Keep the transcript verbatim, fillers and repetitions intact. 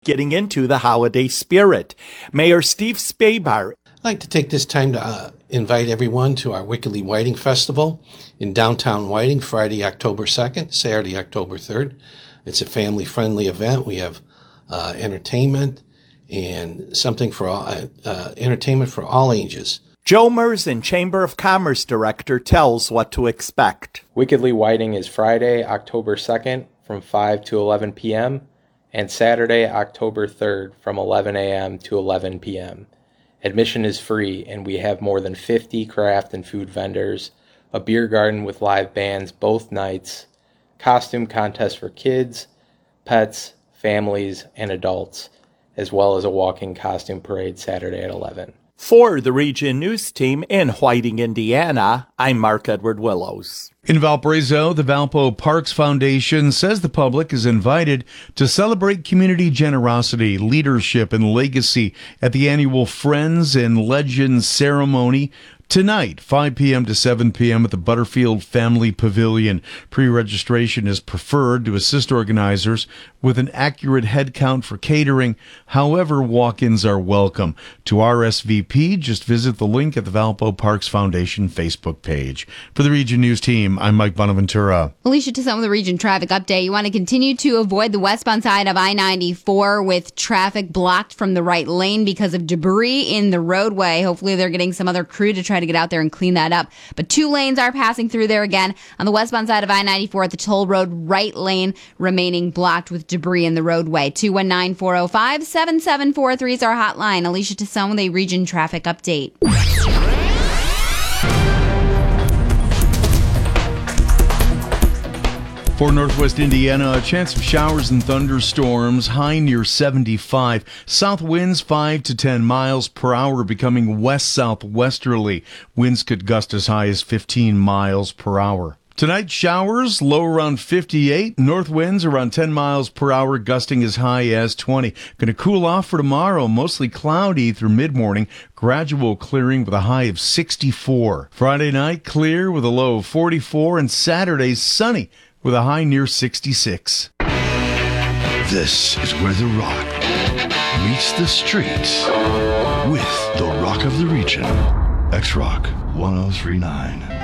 getting into the holiday spirit. Mayor Steve Spabar. I'd like to take this time to uh, invite everyone to our Wickedly Whiting Festival in downtown Whiting, Friday, October second, Saturday, October third. It's a family-friendly event. We have uh, entertainment and something for all, uh, uh, entertainment for all ages. Joe Merzen, Chamber of Commerce Director, tells what to expect. Wickedly Whiting is Friday, October second from five to eleven p.m. and Saturday, October third from eleven a.m. to eleven p.m. Admission is free, and we have more than fifty craft and food vendors, a beer garden with live bands both nights, costume contests for kids, pets, families, and adults, as well as a walking costume parade Saturday at eleven. For the Region News Team in Whiting, Indiana, I'm Mark Edward Willows. In Valparaiso, the Valpo Parks Foundation says the public is invited to celebrate community generosity, leadership, and legacy at the annual Friends and Legends ceremony tonight, five p.m. to seven p.m. at the Butterfield Family Pavilion. Pre-registration is preferred to assist organizers with an accurate head count for catering. However, walk-ins are welcome. To R S V P, just visit the link at the Valpo Parks Foundation Facebook page. For the Region News Team, I'm Mike Bonaventura. Alicia, to some of the Region traffic update, you want to continue to avoid the westbound side of I ninety-four with traffic blocked from the right lane because of debris in the roadway. Hopefully they're getting some other crew to try to get out there and clean that up. But two lanes are passing through there again on the westbound side of I ninety-four at the toll road, right lane remaining blocked with debris in the roadway. two one nine, four oh five, seven seven four three is our hotline. Alicia Tassone with a Region traffic update. For Northwest Indiana, a chance of showers and thunderstorms, high near seventy-five. South winds five to ten miles per hour, becoming west-southwesterly. Winds could gust as high as fifteen miles per hour. Tonight, showers, low around fifty-eight. North winds around ten miles per hour, gusting as high as twenty. Going to cool off for tomorrow, mostly cloudy through mid-morning. Gradual clearing with a high of sixty-four. Friday night, clear with a low of forty-four. And Saturday, sunny with a high near sixty-six. This is where the rock meets the streets with the rock of the region. X-Rock one oh three point nine.